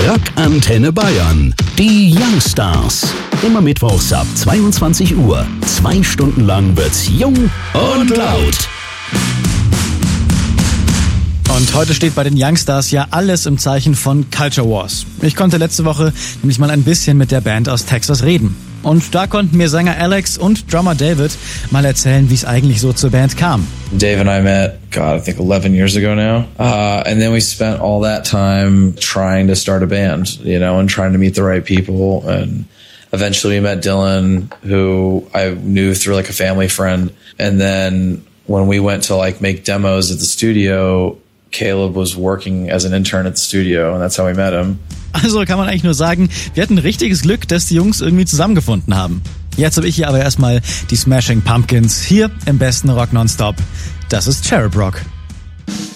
Rock Antenne Bayern. Die Youngstars. Immer mittwochs ab 22 Uhr. 2 Stunden lang wird's jung und laut. Und heute steht bei den Youngstars ja alles im Zeichen von Culture Wars. Ich konnte letzte Woche nämlich mal ein bisschen mit der Band aus Texas reden. Und da konnten mir Sänger Alex und Drummer David mal erzählen, wie es eigentlich so zur Band kam. Dave and I met, I think 11 years ago now. And then we spent all that time trying to start a band, and trying to meet the right people. And eventually we met Dylan, who I knew through a family friend. And then when we went to make demos at the studio, Caleb was working as an intern at the studio, and that's how we met him. Also kann man eigentlich nur sagen, wir hatten richtiges Glück, dass die Jungs irgendwie zusammengefunden haben. Jetzt habe ich hier aber erstmal die Smashing Pumpkins hier im besten Rock Nonstop. Das ist Cherub Rock.